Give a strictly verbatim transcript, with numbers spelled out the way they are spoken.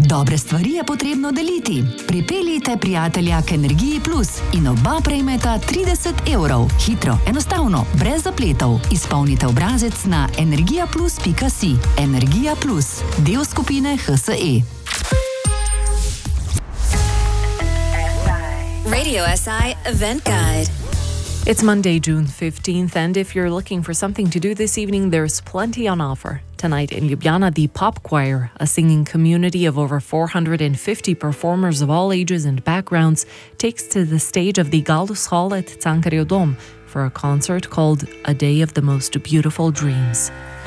Dobre stvari je potrebno deliti. Pripeljite prijatelja k Energiji Plus in oba prejmeta trideset evrov. Hitro, enostavno, brez zapletov. Izpolnite obrazec na energija plus pika si. Energija Plus, del skupine H S E. Radio S I Event Guide. It's Monday, June fifteenth, and if you're looking for something to do this evening, there's plenty on offer. Tonight in Ljubljana, the Pop Choir, a singing community of over four hundred fifty performers of all ages and backgrounds, takes to the stage of the Galdhus Hall at Cankarjev Dom for a concert called A Day of the Most Beautiful Dreams.